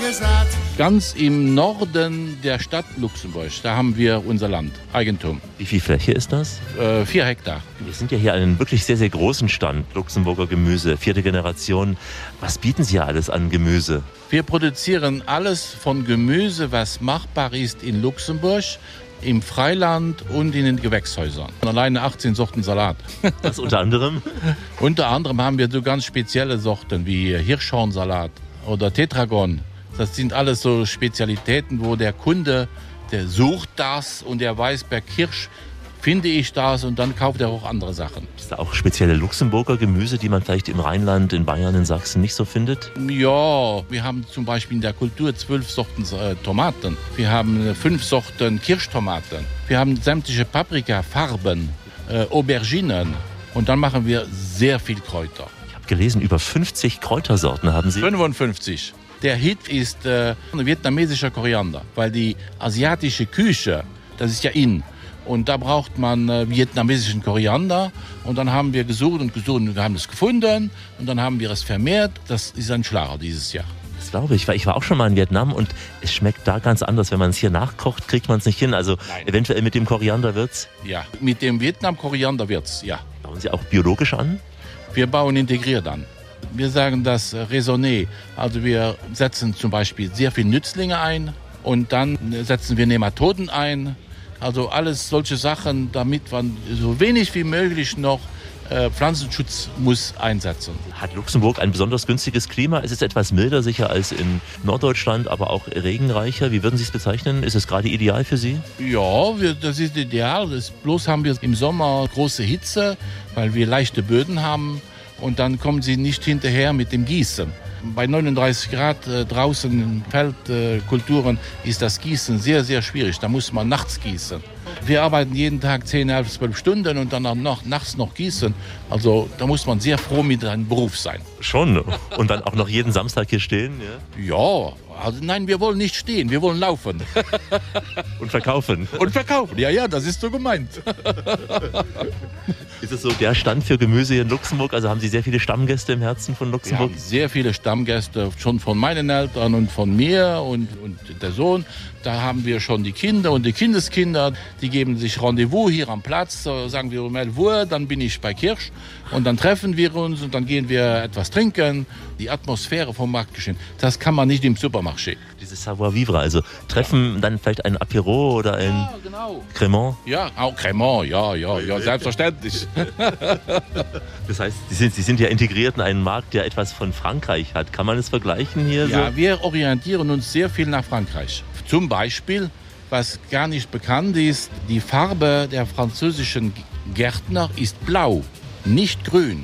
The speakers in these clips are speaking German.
Ganz im Norden der Stadt Luxemburg, da haben wir unser Land, Eigentum. Wie viel Fläche ist das? 4 Hektar. Wir sind ja hier an einem wirklich sehr, sehr großen Stand, Luxemburger Gemüse, 4. Generation. Was bieten Sie hier alles an Gemüse? Wir produzieren alles von Gemüse, was machbar ist in Luxemburg, im Freiland und in den Gewächshäusern. Alleine 18 Sorten Salat. Was unter anderem? Unter anderem haben wir so ganz spezielle Sorten wie Hirschhornsalat oder Tetragon. Das sind alles so Spezialitäten, wo der Kunde, der sucht das und der weiß, bei Kirsch finde ich das und dann kauft er auch andere Sachen. Ist da auch spezielle Luxemburger Gemüse, die man vielleicht im Rheinland, in Bayern, in Sachsen nicht so findet? Ja, wir haben zum Beispiel in der Kultur 12 Sorten Tomaten. Wir haben 5 Sorten Kirschtomaten. Wir haben sämtliche Paprikafarben, Auberginen und dann machen wir sehr viel Kräuter. Ich habe gelesen, über 50 Kräutersorten haben Sie. 55. Der Hit ist vietnamesischer Koriander, weil die asiatische Küche, das ist ja in. Und da braucht man vietnamesischen Koriander. Und dann haben wir gesucht und wir haben es gefunden. Und dann haben wir es vermehrt. Das ist ein Schlager dieses Jahr. Das glaube ich, weil ich war auch schon mal in Vietnam und es schmeckt da ganz anders. Wenn man es hier nachkocht, kriegt man es nicht hin. Also Nein. Eventuell mit dem Koriander wird's? Ja, mit dem Vietnam-Koriander wird's, ja. Bauen Sie auch biologisch an? Wir bauen integriert an. Wir sagen das Raisonné. Also wir setzen zum Beispiel sehr viel Nützlinge ein und dann setzen wir Nematoden ein. Also alles solche Sachen, damit man so wenig wie möglich noch Pflanzenschutz muss einsetzen. Hat Luxemburg ein besonders günstiges Klima? Es ist etwas milder sicher als in Norddeutschland, aber auch regenreicher. Wie würden Sie es bezeichnen? Ist es gerade ideal für Sie? Ja, das ist ideal. Bloß haben wir im Sommer große Hitze, weil wir leichte Böden haben. Und dann kommen sie nicht hinterher mit dem Gießen. Bei 39 Grad draußen in Feldkulturen ist das Gießen sehr, sehr schwierig. Da muss man nachts gießen. Wir arbeiten jeden Tag 10, 11, 12 Stunden und dann auch nachts noch gießen. Also da muss man sehr froh mit seinem Beruf sein. Schon? Und dann auch noch jeden Samstag hier stehen? Ja, also nein, wir wollen nicht stehen, wir wollen laufen. Und verkaufen? Und verkaufen, ja, das ist so gemeint. Ist es so der Stand für Gemüse hier in Luxemburg? Also haben Sie sehr viele Stammgäste im Herzen von Luxemburg? Wir haben sehr viele Stammgäste, schon von meinen Eltern und von mir und der Sohn. Da haben wir schon die Kinder und die Kindeskinder, die geben sich Rendezvous hier am Platz, sagen wir um 11 Uhr, dann bin ich bei Kirsch und dann treffen wir uns und dann gehen wir etwas trinken. Die Atmosphäre vom Marktgeschehen, das kann man nicht im Supermarché. Dieses Savoir-vivre, also treffen dann vielleicht ein Apéro oder ein Cremant? Ja, auch Cremant, ja, selbstverständlich. Das heißt, Sie sind ja integriert in einen Markt, der etwas von Frankreich hat. Kann man es vergleichen hier? Ja, so? Wir orientieren uns sehr viel nach Frankreich. Zum Beispiel, was gar nicht bekannt ist, die Farbe der französischen Gärtner ist blau, nicht grün.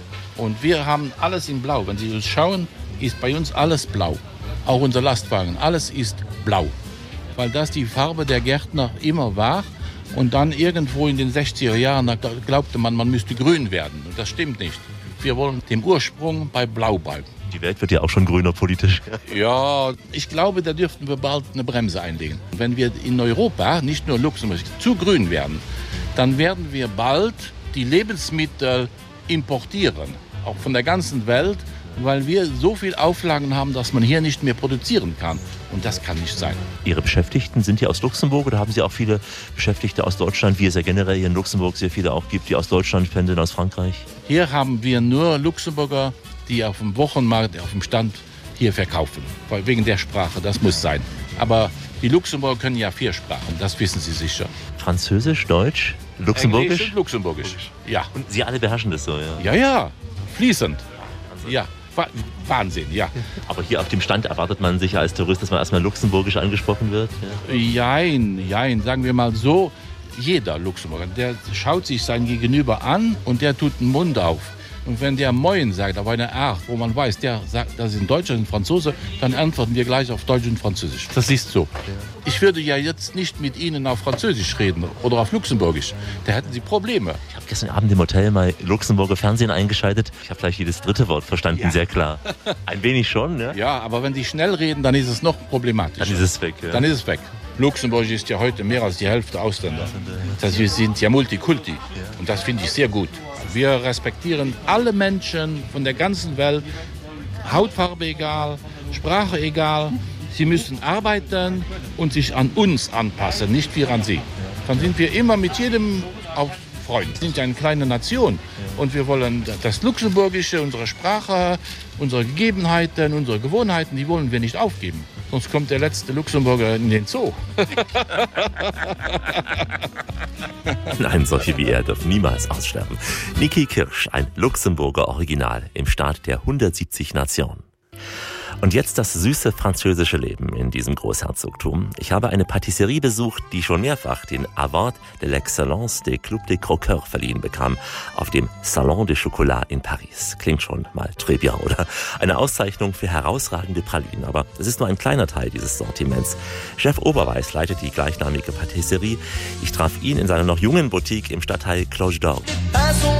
Und wir haben alles in blau. Wenn Sie uns schauen, ist bei uns alles blau. Auch unser Lastwagen, alles ist blau. Weil das die Farbe der Gärtner immer war. Und dann irgendwo in den 60er Jahren da glaubte man müsste grün werden. Und das stimmt nicht. Wir wollen dem Ursprung bei blau bleiben. Die Welt wird ja auch schon grüner politisch. Ja, ich glaube, da dürften wir bald eine Bremse einlegen. Wenn wir in Europa, nicht nur Luxemburg, zu grün werden, dann werden wir bald die Lebensmittel importieren, auch von der ganzen Welt, weil wir so viel Auflagen haben, dass man hier nicht mehr produzieren kann. Und das kann nicht sein. Ihre Beschäftigten sind hier aus Luxemburg oder haben Sie auch viele Beschäftigte aus Deutschland, wie es ja generell hier in Luxemburg sehr viele auch gibt, die aus Deutschland pendeln, aus Frankreich? Hier haben wir nur Luxemburger, die auf dem Wochenmarkt, auf dem Stand hier verkaufen. Wegen der Sprache, das muss sein. Aber die Luxemburger können ja 4 Sprachen, das wissen Sie sicher. Französisch, Deutsch, Luxemburgisch? Englisch und Luxemburgisch, ja. Und Sie alle beherrschen das so, ja? Ja, fließend. Ja, Wahnsinn, ja. Aber hier auf dem Stand erwartet man sich als Tourist, dass man erstmal luxemburgisch angesprochen wird? Ja? Jein, sagen wir mal so, jeder Luxemburger, der schaut sich sein Gegenüber an und der tut den Mund auf. Und wenn der Moin sagt, auf eine Art, wo man weiß, der sagt, das ist ein Deutscher, ein Franzose, dann antworten wir gleich auf Deutsch und Französisch. Das ist so. Ich würde ja jetzt nicht mit Ihnen auf Französisch reden oder auf Luxemburgisch. Da hätten Sie Probleme. Ich habe gestern Abend im Hotel mal Luxemburger Fernsehen eingeschaltet. Ich habe gleich jedes dritte Wort verstanden, sehr klar. Ein wenig schon, ne? Ja, aber wenn Sie schnell reden, dann ist es noch problematisch. Dann ist es weg, ja. Dann ist es weg. Luxemburg ist ja heute mehr als die Hälfte Ausländer. Das heißt, wir sind ja Multikulti. Und das finde ich sehr gut. Wir respektieren alle Menschen von der ganzen Welt, Hautfarbe egal, Sprache egal. Sie müssen arbeiten und sich an uns anpassen, nicht wir an sie. Dann sind wir immer mit jedem auf Freund. Wir sind ja eine kleine Nation und wir wollen das Luxemburgische, unsere Sprache, unsere Gegebenheiten, unsere Gewohnheiten, die wollen wir nicht aufgeben. Sonst kommt der letzte Luxemburger in den Zoo. Nein, solche wie er dürfen niemals aussterben. Niki Kirsch, ein Luxemburger Original im Staat der 170 Nationen. Und jetzt das süße französische Leben in diesem Großherzogtum. Ich habe eine Patisserie besucht, die schon mehrfach den Award de l'Excellence des Club des Croqueurs verliehen bekam, auf dem Salon de Chocolat in Paris. Klingt schon mal très bien, oder? Eine Auszeichnung für herausragende Pralinen, aber es ist nur ein kleiner Teil dieses Sortiments. Chef Oberweis leitet die gleichnamige Patisserie. Ich traf ihn in seiner noch jungen Boutique im Stadtteil Cloche d'Or.